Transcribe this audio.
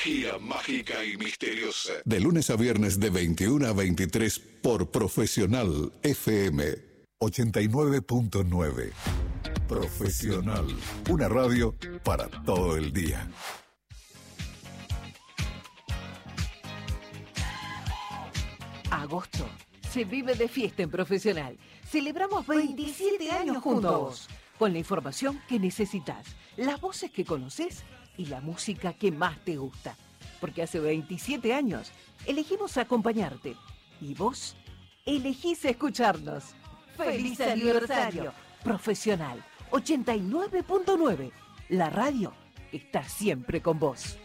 Energía mágica y misteriosa. De lunes a viernes de 21 a 23 por Profesional FM 89.9. Profesional. Una radio para todo el día. Agosto se vive de fiesta en Profesional. Celebramos 27 años juntos a vos, con la información que necesitas, las voces que conoces y la música que más te gusta. Porque hace 27 años elegimos acompañarte y vos elegís escucharnos. ¡Feliz aniversario! Profesional 89.9. La radio está siempre con vos.